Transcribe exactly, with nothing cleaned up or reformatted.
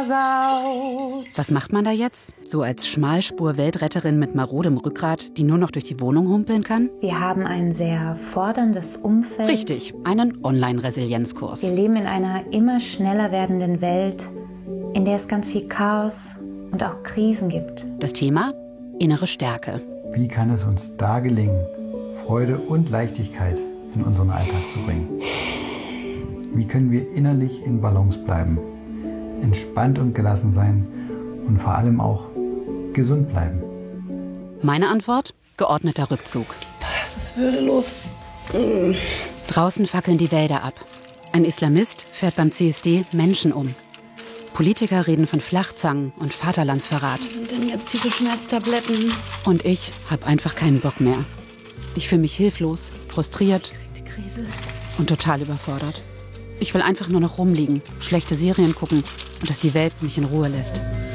versaut. Was macht man da jetzt? So als Schmalspur-Weltretterin mit marodem Rückgrat, die nur noch durch die Wohnung humpeln kann? Wir haben ein sehr forderndes Umfeld. Richtig, einen Online-Resilienzkurs. Wir leben in einer immer schneller werdenden Welt, in der es ganz viel Chaos und auch Krisen gibt. Das Thema? Innere Stärke. Wie kann es uns da gelingen, Freude und Leichtigkeit in unseren Alltag zu bringen? Wie können wir innerlich in Balance bleiben, entspannt und gelassen sein und vor allem auch gesund bleiben? Meine Antwort? Geordneter Rückzug. Es ist würdelos. Draußen fackeln die Wälder ab. Ein Islamist fährt beim C S D Menschen um. Politiker reden von Flachzangen und Vaterlandsverrat. Was sind denn jetzt diese Schmerztabletten? Und ich habe einfach keinen Bock mehr. Ich fühle mich hilflos, frustriert Krise. und total überfordert. Ich will einfach nur noch rumliegen, schlechte Serien gucken und dass die Welt mich in Ruhe lässt.